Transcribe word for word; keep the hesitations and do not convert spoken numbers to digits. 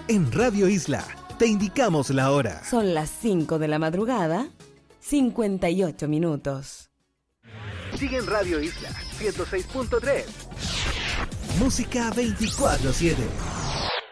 En Radio Isla te indicamos la hora. Son las cinco de la madrugada, cincuenta y ocho minutos. Sigue en Radio Isla ciento seis punto tres. Música veinticuatro siete.